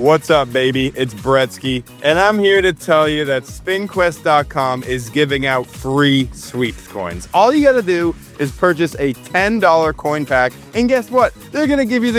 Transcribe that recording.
What's up, baby? It's Bretsky, and I'm here to tell you that SpinQuest.com is giving out free sweeps coins. All you gotta do is purchase a $10 coin pack, and guess what? They're gonna give you the